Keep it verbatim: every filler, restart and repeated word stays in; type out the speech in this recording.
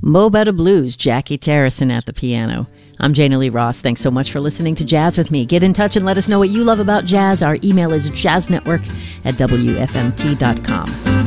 Mo Better Blues, Jackie Terrison at the piano. I'm Jana Lee Ross. Thanks so much for listening to Jazz with me. Get in touch and let us know what you love about jazz. Our email is jazznetwork at W F M T dot com.